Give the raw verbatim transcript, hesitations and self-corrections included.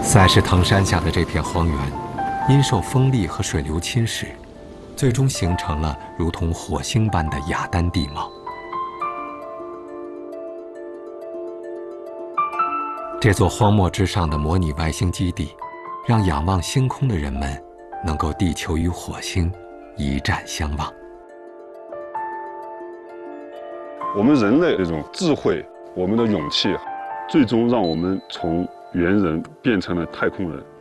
塞什腾山下的这片荒原，因受风力和水流侵蚀，最终形成了如同火星般的雅丹地貌。这座荒漠之上的模拟外星基地，让仰望星空的人们能够地球与火星一战相望。 我们人类这种智慧，我们的勇气，最终让我们从猿人变成了太空人。